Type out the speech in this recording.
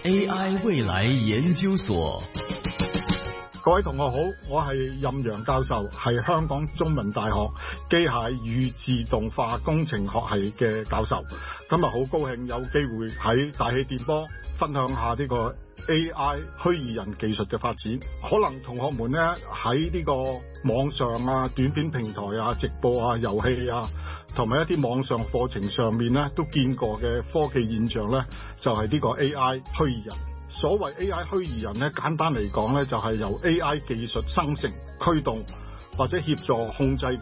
AI 未來研究所。 各位同學好，我係任陽教授，係香港中文大學機械與自動化工程學系嘅教授。今日好高興有機會喺大氣電波分享下呢個 AI 虛擬人技術嘅發展。可能同學們呢喺呢個網上啊、短片平台啊、直播啊、遊戲啊，同埋一啲網上課程上面呢都見過嘅科技現象呢，就係呢個 AI 虛擬人。所謂 AI 虛擬人呢，簡單嚟講呢，就係由 AI 技術生成、驅動或者協助控制